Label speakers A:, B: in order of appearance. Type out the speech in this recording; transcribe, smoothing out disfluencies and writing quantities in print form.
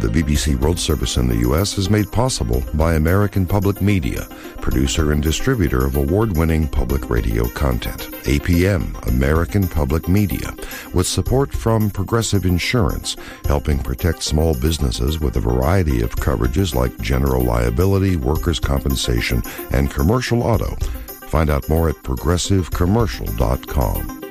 A: the BBC World Service in the U.S. is made possible by American Public Media, producer and distributor of award-winning public radio content. APM, American Public Media, with support from Progressive Insurance, helping protect small businesses with a variety of coverages like general liability, workers' compensation, and commercial auto. Find out more at progressivecommercial.com.